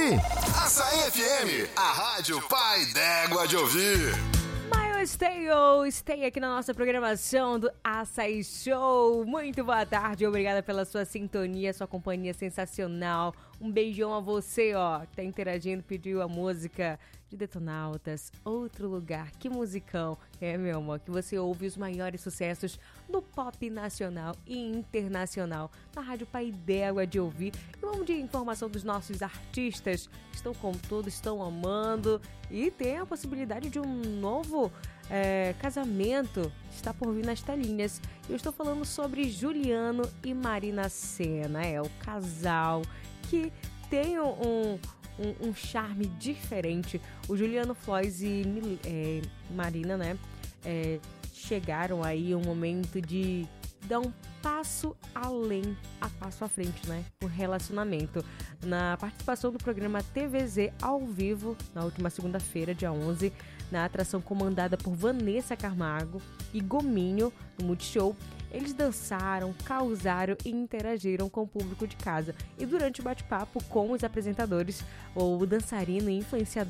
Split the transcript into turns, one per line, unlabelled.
Açaí FM, a rádio pai d'égua de ouvir.
Stay aqui na nossa programação do Açaí Show. Muito boa tarde, obrigada pela sua sintonia, sua companhia sensacional. Um beijão a você, ó, que tá interagindo, pediu a música de Detonautas, Outro Lugar. Que musicão, meu amor, que você ouve os maiores sucessos do pop nacional e internacional na Rádio Pai d'Égua de ouvir. E vamos de informação dos nossos artistas, estão com tudo, estão amando e tem a possibilidade de um novo casamento, está por vir nas telinhas. Eu estou falando sobre Juliano e Marina Sena, o casal que tem um charme diferente. O Juliano Floyd e Marina, né, chegaram aí um momento de dar um passo além, passo à frente, né, o relacionamento. Na participação do programa TVZ ao vivo, na última segunda-feira, dia 11, na atração comandada por Vanessa Camargo e Gominho, no Multishow, eles dançaram, causaram e interagiram com o público de casa. E durante o bate-papo com os apresentadores, o dançarino e influenciador